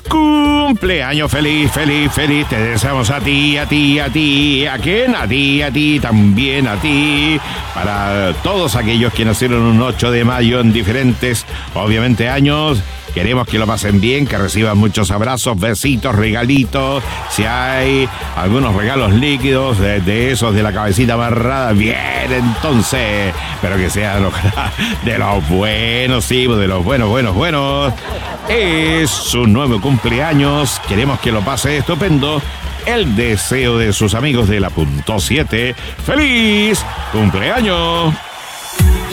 Cumpleaños feliz, feliz, feliz. Te deseamos a ti, a ti, a ti. ¿A quién? A ti, también a ti. Para todos aquellos que nacieron un 8 de mayo en diferentes, obviamente, años. Queremos que lo pasen bien, que reciban muchos abrazos, besitos, regalitos. Si hay algunos regalos líquidos de esos de la cabecita amarrada, bien, entonces. Pero que sean de los buenos, sí, de los buenos. Es un nuevo cumpleaños. Queremos que lo pase estupendo. El deseo de sus amigos de la Punto 7. ¡Feliz cumpleaños!